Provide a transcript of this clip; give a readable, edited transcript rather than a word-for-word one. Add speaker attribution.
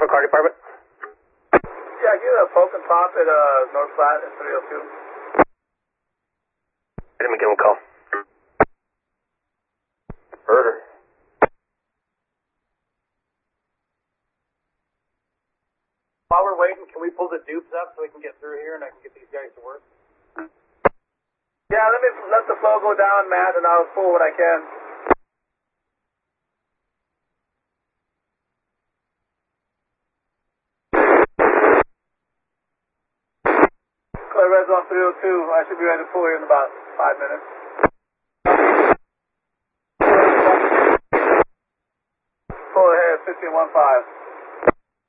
Speaker 1: for car department.
Speaker 2: Yeah, give a poke and pop at North Platte at 302.
Speaker 1: Let me give him a call.
Speaker 3: Herder.
Speaker 2: While we're waiting, can we pull the dupes up so we can get through here and I can get these guys to work? Yeah, let the flow go down, Matt, and I'll pull what I can. Clear red zone 302. I should be ready to pull here in about 5 minutes. Pull ahead, 1515.